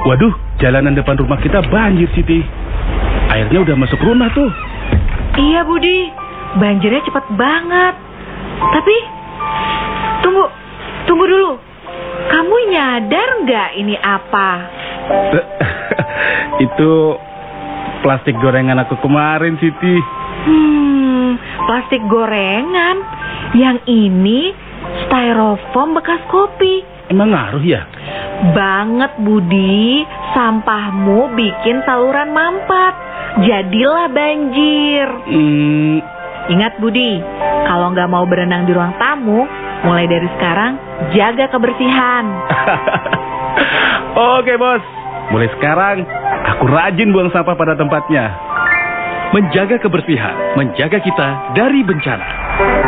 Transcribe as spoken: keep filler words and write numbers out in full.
Waduh, jalanan depan rumah kita banjir, Siti. Airnya udah masuk rumah tuh. Iya, Budi. Banjirnya cepet banget. Tapi, tunggu, tunggu dulu. Kamu nyadar nggak ini apa? Itu plastik gorengan aku kemarin, Siti. Hmm, plastik gorengan. Yang ini styrofoam bekas kopi. Emang ngaruh ya? Banget, Budi. Sampahmu bikin saluran mampet. Jadilah banjir. Hmm. Ingat, Budi, kalau nggak mau berenang di ruang tamu, mulai dari sekarang jaga kebersihan. Oke, Bos. Mulai sekarang aku rajin buang sampah pada tempatnya. Menjaga kebersihan, menjaga kita dari bencana.